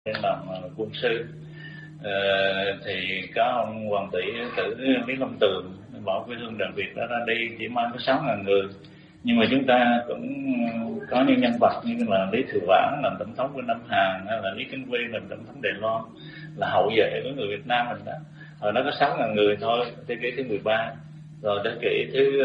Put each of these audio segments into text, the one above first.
làm quân sư. Thì có ông hoàng tỷ tử Lý Long Tường bỏ quê hương Đại Việt đó ra đi, chỉ mang có 6.000 người. Nhưng mà chúng ta cũng có những nhân vật như là Lý Thừa Vãn làm tổng thống của Nam Hàn, hay là Lý Kính Quy làm tổng thống Đài Loan, là hậu vệ của người Việt Nam mình đó. Hồi đó có 6.000 người thôi, thế kỷ thứ 13. Rồi thế kỷ thứ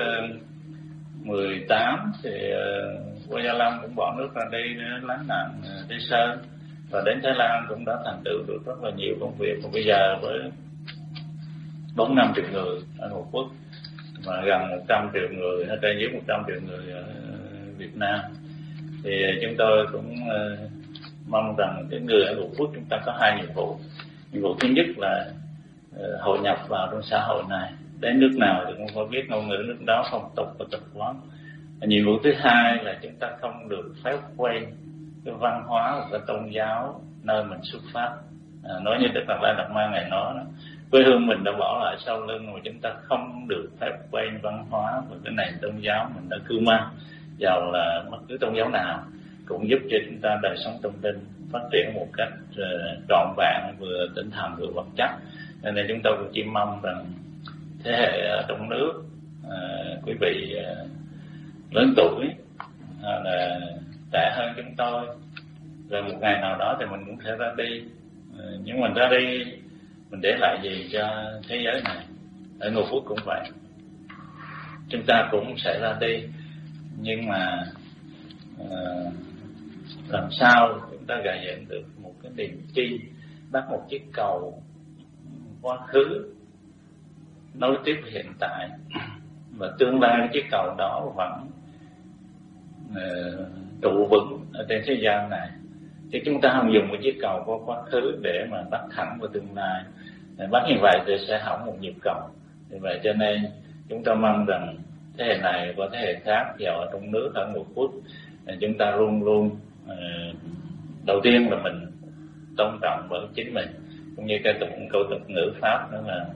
18 thì Vua Gia Long cũng bỏ nước ra đi lánh nạn Tây Sơn, và đến Thái Lan cũng đã thành tựu được rất là nhiều công việc. Và bây giờ với 4-5 triệu người ở Ngũ Quốc, mà gần 100 triệu người, hay trên dưới 100 triệu người ở Việt Nam, thì chúng tôi cũng mong rằng cái người ở Ngũ Quốc chúng ta có 2 nhiệm vụ. Nhiệm vụ thứ nhất là hội nhập vào trong xã hội này, đến nước nào thì cũng phải biết ngôn ngữ nước đó, phong tục và tập quán. Nhiệm vụ thứ hai là chúng ta không được phép quên cái văn hóa và cái tôn giáo nơi mình xuất phát. Nói như Đức Đạt Lai Đạt Ma ngày nói đó, quê hương mình đã bỏ lại sau lưng, mà chúng ta không được phép quên văn hóa và cái nền tôn giáo mình đã cưu mang, dầu là bất cứ tôn giáo nào, cũng giúp cho chúng ta đời sống tâm linh phát triển một cách trọn vẹn, vừa tinh thần vừa vật chất. Nên chúng tôi cũng chỉ mong rằng thế hệ trong nước, quý vị lớn tuổi là trẻ hơn chúng tôi, rồi một ngày nào đó thì mình cũng sẽ ra đi. Nhưng mình ra đi, mình để lại gì cho thế giới này? Ở Ngũ Quốc cũng vậy, chúng ta cũng sẽ ra đi, nhưng mà làm sao chúng ta gây dựng được một cái niềm tin, bắt một chiếc cầu quá khứ nối tiếp hiện tại, và tương lai cái chiếc cầu đó vẫn trụ vững ở trên thế gian này. Thì chúng ta không dùng một chiếc cầu có quá khứ để mà bắt thẳng vào tương lai. Bắt như vậy thì sẽ hỏng một nhịp cầu. Vì vậy cho nên chúng ta mong rằng thế hệ này và thế hệ khác, giàu ở trong nước, ở Ngũ Quốc, chúng ta luôn luôn đầu tiên là mình tôn trọng bởi chính mình, cũng như cái câu tục ngữ Pháp đó là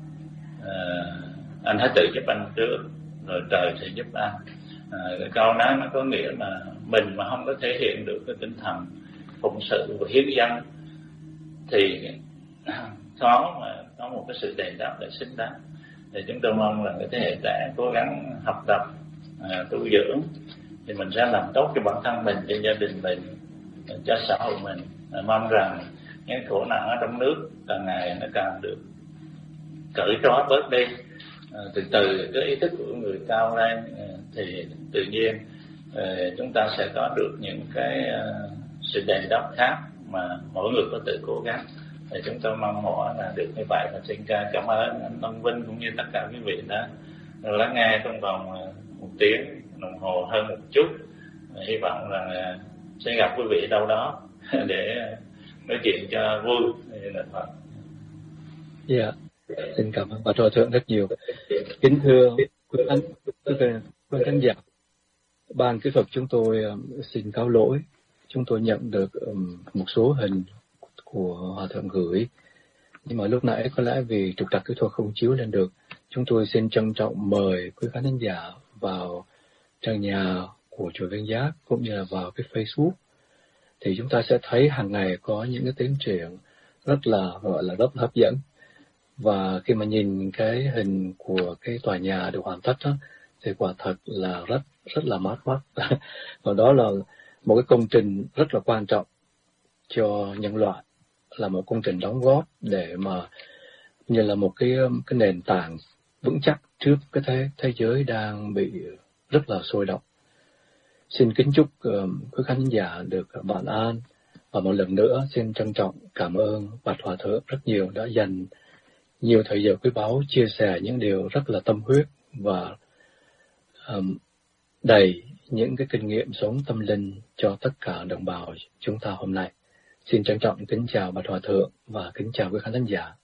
anh hãy tự giúp anh trước, rồi trời sẽ giúp anh. Cái câu đó nó có nghĩa là mình mà không có thể hiện được cái tinh thần phụng sự và hiến dân thì khó mà có một cái sự đền đáp để xứng đáng. Thì chúng tôi mong là cái thế hệ trẻ cố gắng học tập, tu dưỡng, thì mình sẽ làm tốt cho bản thân mình, cho gia đình mình, cho xã hội mình. Mong rằng những khổ nạn ở trong nước càng ngày nó càng được cởi trói bớt đi. Từ từ cái ý thức của người cao lên, thì tự nhiên chúng ta sẽ có được những cái sự đền đáp khác mà mỗi người có tự cố gắng. Thì chúng tôi mong mỏi là được như vậy. Và xin cảm ơn anh Tân Vinh cũng như tất cả quý vị đã lắng nghe trong vòng 1 tiếng đồng hồ hơn một chút. Hy vọng là sẽ gặp quý vị đâu đó để nói chuyện cho vui. Là thật. Dạ, xin cảm ơn bà Trò Thượng rất nhiều. Kính thưa quý khán giả, ban kỹ thuật chúng tôi xin cáo lỗi. Chúng tôi nhận được một số hình của Hòa Thượng gửi, nhưng mà lúc nãy có lẽ vì trục trặc kỹ thuật không chiếu lên được. Chúng tôi xin trân trọng mời quý khán giả vào trang nhà của Chùa Viên Giác cũng như là vào cái Facebook, thì chúng ta sẽ thấy hàng ngày có những cái tiến triển rất là gọi là rất hấp dẫn. Và khi mà nhìn cái hình của cái tòa nhà được hoàn tất đó, thì quả thật là rất là mát mắt. Và đó là một cái công trình rất là quan trọng cho nhân loại, là một công trình đóng góp để mà như là một cái nền tảng vững chắc trước cái thế giới đang bị rất là sôi động. Xin kính chúc quý khán giả được vạn an, và một lần nữa xin trân trọng cảm ơn Bạch Hòa Thượng rất nhiều đã dành nhiều thời giờ quý báu chia sẻ những điều rất là tâm huyết và đầy những cái kinh nghiệm sống tâm linh cho tất cả đồng bào chúng ta hôm nay. Xin trân trọng kính chào Bạch Hòa Thượng và kính chào quý khán giả.